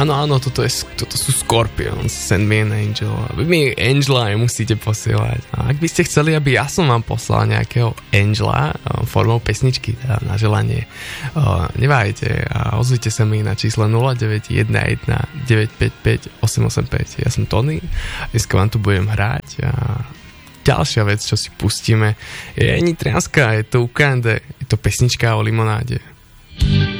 Áno, toto sú Scorpions, Send Me an Angel. Vy mi Angela musíte posielať. A ak by ste chceli, aby ja som vám poslal nejakého Angela formou pesničky, teda na želanie, neváhajte a ozvite sa mi na čísle 0911 955 885. Ja som Tony, dneska vám tu budem hrať a ďalšia vec, čo si pustíme, je nitrianska, je to UKND, je to pesnička o limonáde.